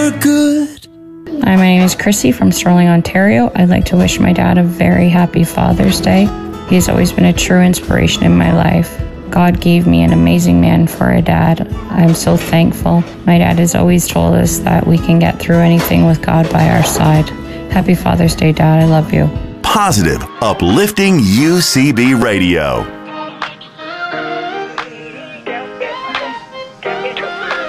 you're good. Hi, my name is Chrissy from Sterling, Ontario. I'd like to wish my dad a very happy Father's Day. He's always been a true inspiration in my life. God gave me an amazing man for a dad. I'm so thankful. My dad has always told us that we can get through anything with God by our side. Happy Father's Day, Dad. I love you. Positive, uplifting UCB Radio.